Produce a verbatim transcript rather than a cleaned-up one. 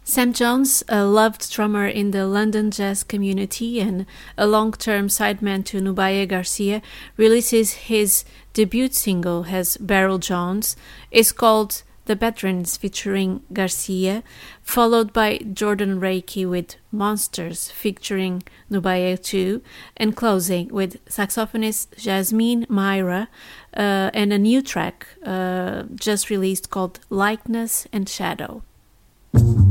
Sam Jones, a loved drummer in the London jazz community and a long-term sideman to Nubia Garcia, releases his debut single as Beryl Jones. It's called The Veterans featuring Garcia, followed by Jordan Reiki with Monsters featuring Nubia too, and closing with saxophonist Jasmine Myra uh, and a new track uh, just released called Likeness and Shadow.